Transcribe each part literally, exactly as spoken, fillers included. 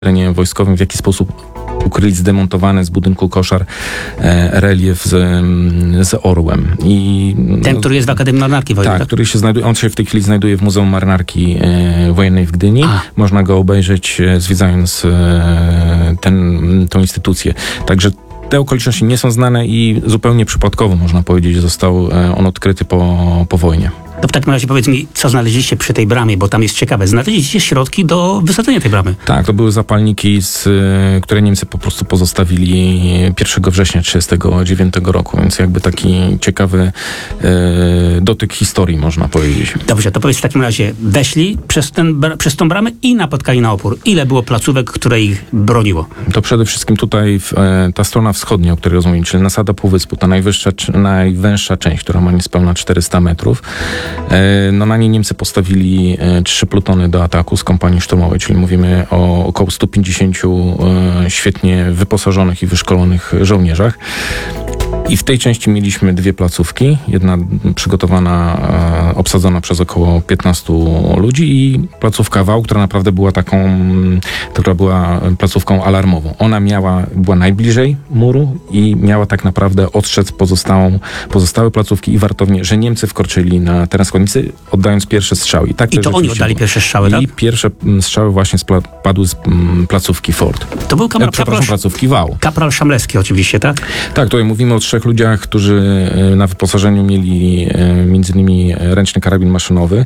terenie wojskowym, w jaki sposób ukryli zdemontowany z budynku koszar e, relief z, z orłem. I, Ten, który jest w Akademii Marynarki Wojennej. Tak, Tak, który się znajduje, on się w tej chwili znajduje w Muzeum Marynarki e, Wojennej w Gdyni. A. Można go obejrzeć, e, zwiedzając e, ten, tą instytucję. Także te okoliczności nie są znane i zupełnie przypadkowo, można powiedzieć, został e, on odkryty po, po wojnie. To w takim razie powiedz mi, co znaleźliście przy tej bramie, bo tam jest ciekawe. Znaleźliście środki do wysadzenia tej bramy. Tak, to były zapalniki, z, które Niemcy po prostu pozostawili pierwszego września tysiąc dziewięćset trzydziestego dziewiątego roku, więc jakby taki ciekawy e, dotyk historii, można powiedzieć. Dobrze, to powiedz w takim razie, weszli przez, ten, przez tą bramę i napotkali na opór. Ile było placówek, które ich broniło? To przede wszystkim tutaj w, e, ta strona wschodnia, o której rozmawiam, czyli nasada Półwyspu, ta najwyższa, najwęższa część, która ma niespełna czterysta metrów. No na niej Niemcy postawili e, trzy plutony do ataku z kompanii szturmowej, czyli mówimy o około stu pięćdziesięciu e, świetnie wyposażonych i wyszkolonych żołnierzach. I w tej części mieliśmy dwie placówki. Jedna przygotowana, e, obsadzona przez około piętnastu ludzi i placówka Wał, która naprawdę była taką, która była placówką alarmową. Ona miała, była najbliżej muru i miała tak naprawdę ostrzec pozostałą, pozostałe placówki i wartownie, że Niemcy wkroczyli na teren składnicy, oddając pierwsze strzały. I, tak I to oni oddali było. pierwsze strzały, I tak? I pierwsze strzały właśnie spla- padły z m, placówki Ford. To był kapral, e, przepraszam, kapral, placówki Wał. Kapral Szamlewski oczywiście, tak? Tak, tutaj mówimy o trzech ludziach, którzy na wyposażeniu mieli między innymi ręczny karabin maszynowy.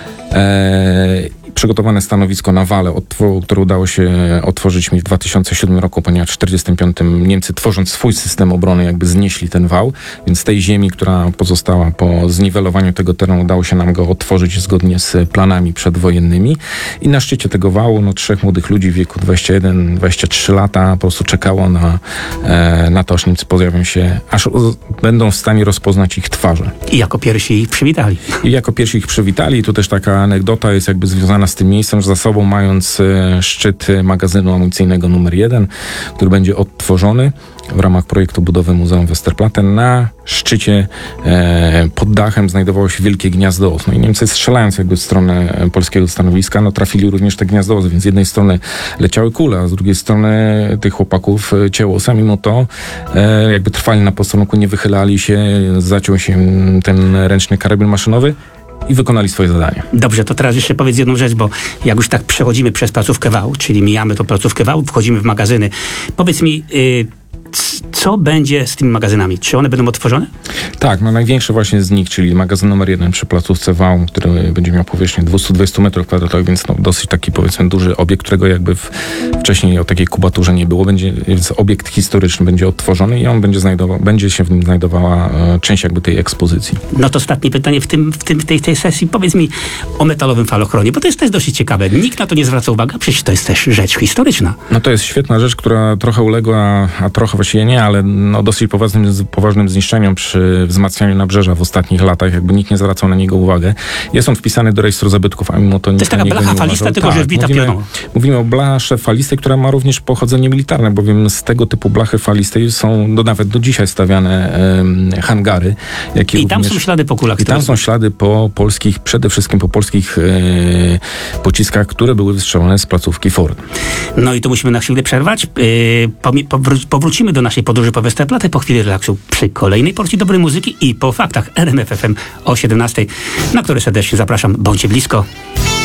Eee, przygotowane stanowisko na wale, które udało się otworzyć mi w dwa tysiące siódmym roku, ponieważ w tysiąc dziewięćset czterdziestym piątym Niemcy, tworząc swój system obrony, jakby znieśli ten wał, więc z tej ziemi, która pozostała po zniwelowaniu tego terenu, udało się nam go otworzyć zgodnie z planami przedwojennymi. I na szczycie tego wału no, trzech młodych ludzi w wieku dwudziestu jeden dwudziestu trzech lata po prostu czekało na, e, na to, aż Niemcy pojawią się, aż o, będą w stanie rozpoznać ich twarze. I jako pierwsi ich przywitali. I jako pierwsi ich przywitali. Tu też taka anegdota jest jakby związana z tym miejscem, że za sobą mając e, szczyt magazynu amunicyjnego numer jeden, który będzie odtworzony w ramach projektu budowy Muzeum Westerplatte. Na szczycie e, pod dachem znajdowało się wielkie gniazdo os. No i Niemcy, strzelając jakby w stronę polskiego stanowiska, no trafili również te gniazdo os, więc z jednej strony leciały kule, a z drugiej strony tych chłopaków cięło osa. Mimo to e, jakby trwali na posterunku, nie wychylali się, zaciął się ten ręczny karabin maszynowy i wykonali swoje zadanie. Dobrze, to teraz jeszcze powiedz jedną rzecz, bo jak już tak przechodzimy przez placówkę Wał, czyli mijamy tą placówkę Wał, wchodzimy w magazyny. Powiedz mi, yy, co będzie z tymi magazynami? Czy one będą otworzone? Tak, no największy właśnie z nich, czyli magazyn numer jeden przy placówce Wał, który będzie miał powierzchnię dwieście dwadzieścia metrów kwadratowych, więc no dosyć taki, powiedzmy, duży obiekt, którego jakby w, wcześniej o takiej kubaturze nie było. Będzie, więc obiekt historyczny będzie odtworzony i on będzie znajdował, będzie się w nim znajdowała e, część jakby tej ekspozycji. No to ostatnie pytanie w, tym, w, tym, w tej, tej sesji. Powiedz mi o metalowym falochronie, bo to jest też dosyć ciekawe. Nikt na to nie zwraca uwagi, a przecież to jest też rzecz historyczna. No to jest świetna rzecz, która trochę uległa, a trochę właściwie nie, ale no dosyć poważnym, poważnym zniszczeniom przy wzmacnianiu nabrzeża w ostatnich latach. Jakby nikt nie zwracał na niego uwagę. Jest on wpisany do rejestru zabytków, a mimo to nikt to jest taka blacha falista, tylko tak, że wbita mówimy, pioną. Mówimy o blasze falistej, która ma również pochodzenie militarne, bowiem z tego typu blachy falistej są no, nawet do dzisiaj stawiane um, hangary. Jak I tam są ślady po kulach. I tam są ślady po polskich, przede wszystkim po polskich e, pociskach, które były wystrzelone z placówki Ford. No i tu musimy na chwilę przerwać. Yy, powró- powrócimy do naszej podróży po Westerplatte po chwili relaksu przy kolejnej porcji dobrej muzyki i po faktach R M F F M o siedemnastej, na które serdecznie zapraszam. Bądźcie blisko.